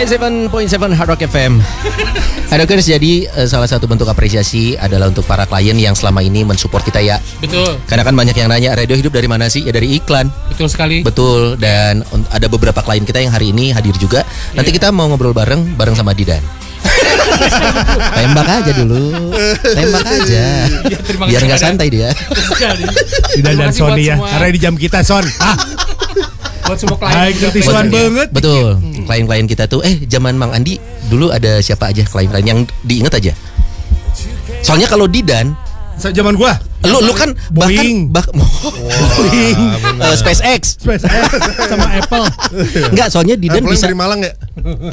97.7 Hard Rock FM. Hadokers, jadi salah satu bentuk apresiasi adalah untuk para klien yang selama ini mensupport kita ya. Betul. Karena kan banyak yang nanya, radio hidup dari mana sih? Ya dari iklan. Betul sekali. Betul. Dan ada beberapa klien kita yang hari ini hadir juga. Nanti kita mau ngobrol bareng sama Didan. Tembak aja dulu. Tembak aja. Ya, biar nggak santai dia. Didan dan Sony ya. Karena di jam kita Son. Buat semua klien Son banget. Betul. Klien-klien kita tuh zaman Mang Andi dulu ada siapa aja klien-klien yang diingat aja. Soalnya kalau Didan zaman gua lu kan Boeing. Boeing, SpaceX sama Apple. Enggak, soalnya Didan bisa dari Malang ya.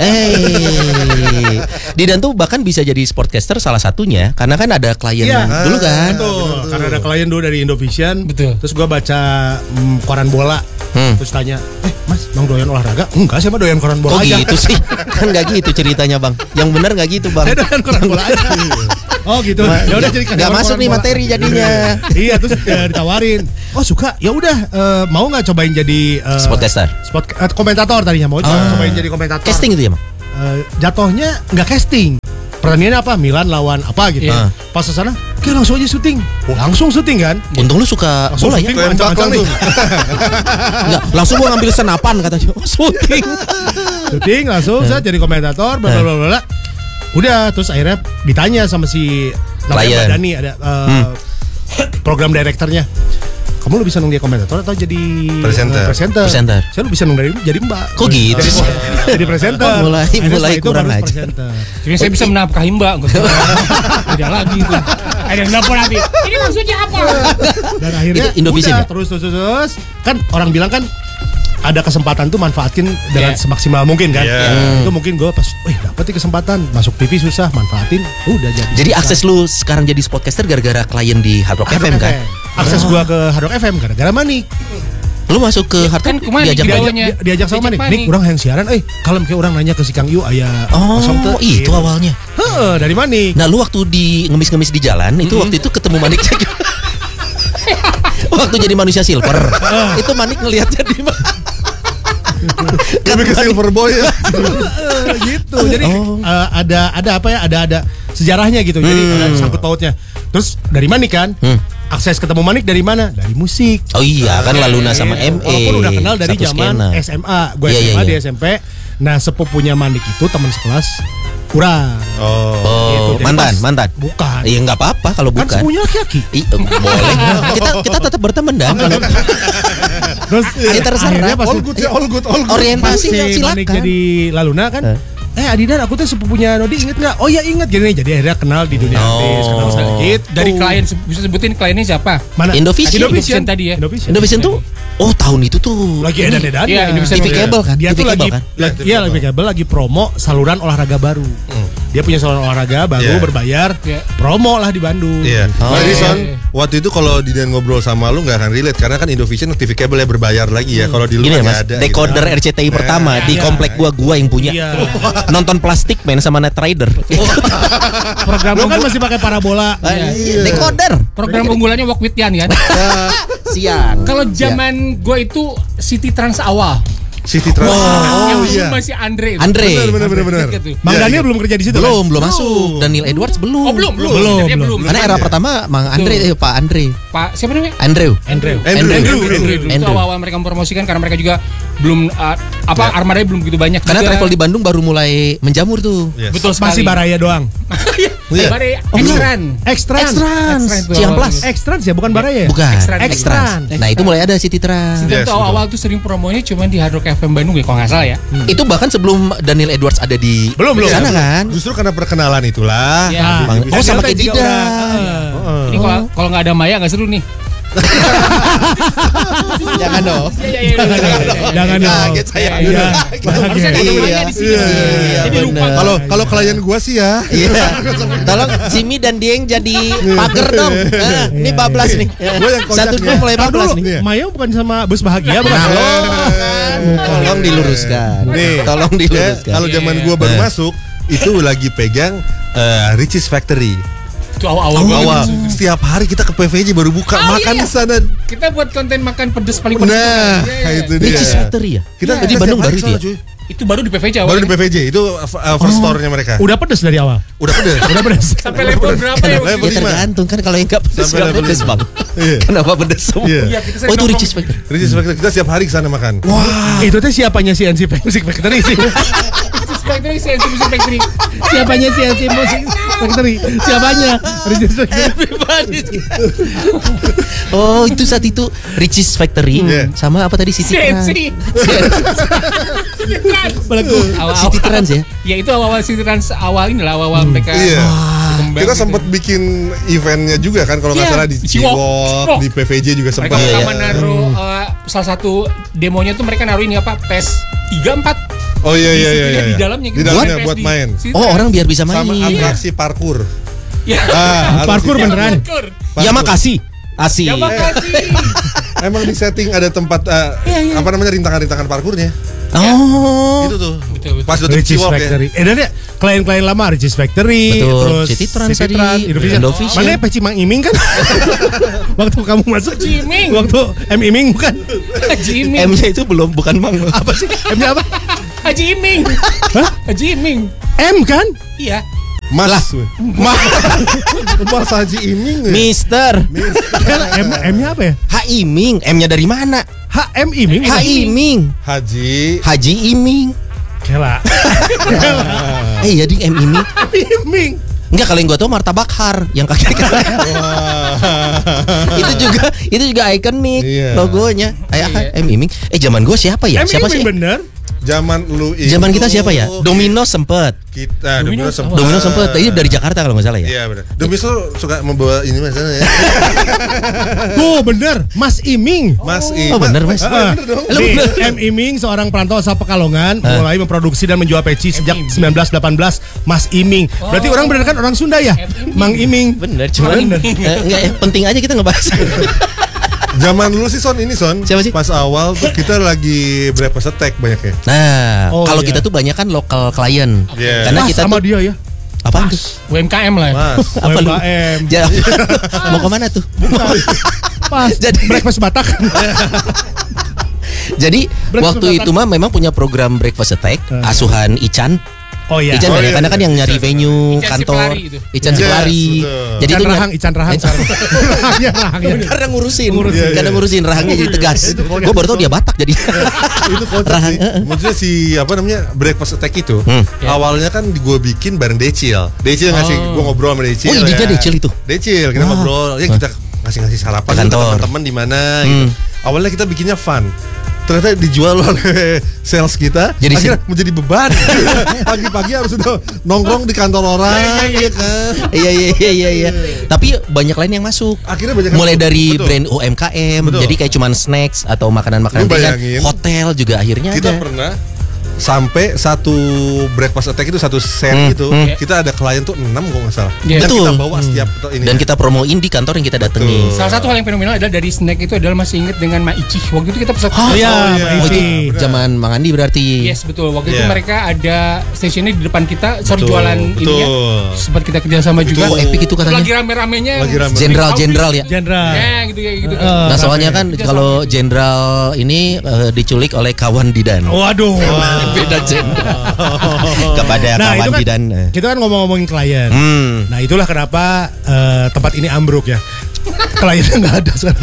Didan tuh bahkan bisa jadi sportcaster salah satunya karena kan ada klien dulu kan. Betul. Karena ada klien dulu dari Indovision. Betul. Terus gua baca koran bola. Terus tanya, Mas, Bang doyan olahraga? Enggak, saya mah doyan koran bola aja. Oh gitu sih. Kan enggak gitu ceritanya, Bang. Yang benar enggak gitu, Bang. Saya doyan koran bola aja. Oh gitu. Ya udah jadi enggak masuk nih materi jadinya. Iya, terus ditawarin. Oh suka, ya udah mau nggak cobain jadi sportcaster, komentator tadinya mau cobain jadi komentator. Casting itu ya, Bang? Jatuhnya nggak casting. Pertandingannya apa? Milan lawan apa gitu. Pas kesana, oke langsung aja syuting. Langsung syuting kan? Untung lu suka langsung bola ya? Langsung. Enggak, langsung gua ngambil senapan katanya. Syuting. Syuting langsung saya jadi komentator bla bla bla. Udah, terus akhirnya ditanya sama si klien Dani ada program direkturnya. Kamu lebih seneng dia komentator atau jadi presenter? Saya lebih seneng dari jadi mbak. Kok gitu? Jadi presenter. Mulai kurang aja. Jadi saya bisa menafkahi mbak. Tidak lagi itu. Ada yang nelfon nanti. Ini maksudnya apa? Dan akhirnya Indovision ya? Terus kan orang bilang kan ada kesempatan tuh manfaatin dengan semaksimal mungkin kan. Itu mungkin gue pas dapet nih kesempatan masuk TV susah, manfaatin udah jadi. Jadi akses lu sekarang jadi sportcaster gara-gara klien di Hard Rock FM kan? Akses gue ke Hard Rock FM gara-gara Manik. Lu masuk ke Hard Rock diajak sama Manik. Nik orang yang siaran kalau kayak orang nanya ke si Kang Yu aya kosong tuh. Itu awalnya. Dari Manik. Nah, lu waktu di ngemis-ngemis di jalan itu waktu itu ketemu Manik. Waktu jadi manusia silver. Itu Manik ngelihatnya di mana? Lebih ke silver boy ya. Gitu. Jadi ada apa ya? Ada sejarahnya gitu. Jadi ada sangkut pautnya. Terus dari Manik kan? Akses ketemu Manik dari mana? Dari musik. Oh iya, kan Laluna sama ME. Walaupun udah kenal dari zaman SMA. Gue SMA di SMP. Nah, sepupunya Manik itu teman sekelas kurang. Oh, gitu. mantan. Bukan. Iya nggak apa-apa kalau bukan. Kan semuanya laki-laki. Boleh. kita tetap berteman dan kalau terus terserah. All good. Orientasi silakan. Manik jadi Laluna kan. Adidan, aku tuh sepupunya Nodi, inget nggak? Oh ya inget gini. Jadi akhirnya kenal di dunia artis, kenal sedikit. Dari klien, bisa sebutin kliennya siapa? Mana? Indovision tadi ya. Indovision tuh tahun itu tuh lagi edan-edan. Iya, TV kabel kan. Dia tuh lagi TV kabel lagi promo saluran olahraga baru. Dia punya saluran olahraga baru berbayar, promo lah di Bandung. Jadi Son, waktu itu kalau Didan ngobrol sama lu nggak akan relate karena kan Indovision TV kabel ya berbayar lagi ya. Kalau di lu nggak ada. Decoder RCTI pertama di komplek gua yang punya. Nonton plastik main sama Night Rider. Program lu kan masih pakai parabola. Decoder. Program unggulannya Walk with Yan kan? Siang. Kalau zaman gue itu City Trans awal. City Trans. Yang masih Andre. Benar. Mang Daniel belum kerja di situ. Belum masuk. Daniel Edwards belum. Oh, belum. Karena era pertama Mang Andre Pak Andre. Pak siapa namanya? Andrew. Itu awal mereka mempromosikan karena mereka juga belum armadanya belum begitu banyak. Karena travel di Bandung baru mulai menjamur tuh. Betul sekali. Masih Baraya doang. Baraya Extran. Ciamplas. Extrans ya, bukan Baraya ya? Bukan. Extrans. Nah, itu mulai ada City Trans. Itu awal tuh sering promonya cuma di Hard Rock FM Bandung ya kalau nggak salah ya. Itu bahkan sebelum Daniel Edwards ada di sana kan. Justru karena perkenalan itulah. Sama kayak Didan. Ini kalau nggak ada Maya nggak seru nih. Jangan dong. Jangan dong. Kaget saya. Kalau klien gua sih ya. Tolong Jimmy dan Dieng jadi pager dong. Ini bablas nih. Satu dua mulai bablas nih. Maya bukan sama Bus Bahagia bukan? Tolong diluruskan. Tolong diluruskan. Kalau zaman gua baru masuk itu lagi pegang Richie's Factory. Itu awal. Setiap hari kita ke PVJ baru buka makan di sana. Kita buat konten makan pedes paling pedes. Nah, itu dia. Richie's Factory ya? Kita di Bandung baru itu ya? Itu baru di PVJ Baru awalnya. di PVJ itu first store-nya mereka. Udah pedes dari awal. Udah pedes. Udah pedes. Sampai level berapa ya? Level Ya tergantung kan kalau yang nggak pedes Sampai nggak level pedes 5. bang. Iya. Kenapa pedes semua? Iya. Iya, kita Oh itu nongkrong- Ricis Factory. Ricis Factory kita setiap hari ke sana makan. Itu teh siapanya CNC Music Factory sih. Ricis Factory, CNC Music Factory. Siapanya CNC Music Factory? Siapanya? Ricis Factory. Oh itu saat itu Ricis Factory Iya. sama apa tadi City Trans. CNC. Belegu. City Trans ya. Ya itu awal-awal City Trans awal ini lah awal mereka. Iya. berkembang Kita gitu. sempat bikin eventnya juga kan kalau nggak Iya, salah di Ciwok. Ciwok, di PVJ juga Mereka sempat. pertama naruh salah satu demonya tuh mereka naruh ini apa PES 34. Oh iya Di iya situ iya. ya, iya. di dalamnya Di dalamnya buat main. Oh orang biar bisa main. Sama atraksi parkur. Ya. Parkur atraksi beneran. Parkur. Ya makasih. Asih. Ya makasih. Emang di setting ada tempat apa namanya rintangan-rintangan parkurnya. Oh. Itu tuh. Betul, betul. Pas udah Ricis Ciwok ya. Factory. Dan ya klien-klien lama Ricis Factory, Betul. terus City Trans tadi, Indovision. Indovision. Mana ya Peci Mang Iming kan? Waktu kamu masuk Haji Iming. Waktu M Iming bukan? Haji Iming. M-nya itu belum bukan mang. Apa sih? M-nya apa? Haji Iming. Hah? Haji Iming. M kan? Iya. Mas. Mas Haji Iming. Mister. M-nya apa ya? H Iming. M-nya dari mana? H M Iming. H Iming. Haji. Haji Iming. Kela. Iya ding M Iming. Iming. Enggak kalau yang gue tau martabak har yang kaki itu juga ikonik Iya. logonya. Iya. M Iming. Zaman gue siapa ya? M Siapa Iming sih? bener. Zaman lu itu. Zaman kita siapa ya? Domino sempet. Kita Domino sempat. Domino sempet. Ini dari Jakarta kalau nggak salah ya. Iya benar. Domino tuh suka membawa ini maksudnya ya. Tuh bener. Mas Iming. Mas Oh bener mas. Bener dong. Lu Nih, bener. M Iming seorang perantau asal Pekalongan mulai memproduksi dan menjual peci sejak 1918. Mas Iming. Berarti orang bener kan orang Sunda ya? Mang Iming. Bener. Cuman enggak ya, penting aja kita ngebahas. Zaman dulu sih Son ini Son. Siapa sih? Pas awal tuh kita lagi breakfast attack banyak ya. Nah, Oh, kalau iya. kita tuh banyak kan lokal klien. Iya. Karena Mas kita sama tuh dia ya. apa tuh? UMKM lah. Mas. Apa lu? UMKM. Ya, mau kemana tuh? Pas Jadi- breakfast Batak. Jadi Breakfast waktu Batak. itu mah memang punya program breakfast attack asuhan Ican. Oh iya. Ican Oh, kan ya, iya, karena kan iya, yang nyari Ican. venue Ican kantor Siplari itu. Ican Yes, Siplari. betul. Jadi Ican itu Rahang, Ican Rahang. Rahangnya Rahang ya. karena ngurusin, Ngurusin. karena ngurusin rahangnya jadi tegas. kocak Gue baru tau dia Batak jadi. Itu kocak Rahang, sih. Maksudnya si apa namanya breakfast attack itu awalnya kan gue bikin bareng Decil. Decil ngasih gue ngobrol sama Decil. Oh, idenya Decil itu? Decil kita ngobrol. Ya kita ngasih sarapan Ke ke kantor. teman-teman di mana gitu. Awalnya kita bikinnya fun. Ternyata dijual oleh sales kita. Jadi akhirnya menjadi beban. Pagi-pagi harus udah nongkrong di kantor orang, ya kan. Iya. Tapi banyak lain yang masuk. Akhirnya banyak yang Mulai masuk. dari Betul. brand UMKM, Betul. jadi kayak cuman snacks atau makanan-makanan Lu ringan. bayangin, Hotel juga akhirnya Kita ada. pernah sampai satu breakfast attack itu satu set itu kita ada klien tuh 6 kok nggak salah. Iya. Dan Betul. kita bawa setiap ini. Dan kita promoin di kantor yang kita datangi. Salah satu hal yang fenomenal adalah dari snack itu adalah masih inget dengan Ma Ici. Waktu itu kita pesan. Oh iya, Oh, iya. Mbak Oh, Ici. itu zaman Mang Andi berarti. Yes betul. Waktu itu Iya. mereka ada stationnya di depan kita. Sorry Betul, jualan betul. ininya. Sempat kita kerjasama juga. Oh, epic itu katanya. Lagi rame-ramenya. Lagi rame. Jenderal ya. Jenderal. Ya gitu kayak gitu. Nah soalnya kan kalau jenderal ini diculik oleh kawan Didan. Waduh. Beda jenderal. Kepada Nah, kawan itu kan, Didan. kita kan ngomong-ngomongin klien. Nah, itulah kenapa tempat ini ambruk ya. Kliennya nggak ada sekarang.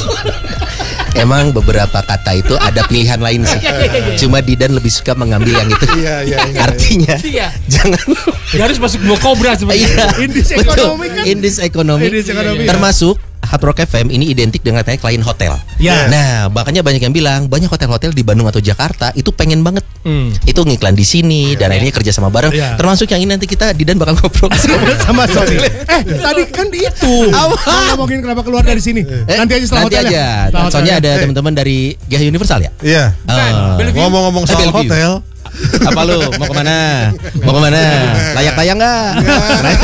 Emang beberapa kata itu ada pilihan lain sih. Cuma Didan lebih suka mengambil yang itu. Iya. Artinya Iya. jangan. Ya harus masuk dua kobra sebenarnya. Iya, Indis betul. ekonomi kan? Indis ekonomi. Indis ekonomi. Termasuk Hard Rock FM ini identik dengan katanya klien hotel. Ya. Nah, makanya banyak yang bilang banyak hotel-hotel di Bandung atau Jakarta itu pengen banget. Itu ngiklan di sini dan akhirnya kerja sama bareng. Iya. Termasuk yang ini nanti kita Didan bakal ngobrol Sama Sony. Tadi kan itu. Mau ngomongin kenapa keluar dari sini. Nanti aja setelah nanti hotel aja. ya. Setelah Soalnya hotel ada ya. teman-teman dari GH Universal ya. Iya. Bellevue. Ngomong-ngomong soal Bellevue. hotel, Apa lu mau kemana? Mau kemana? Layak tayang nggak?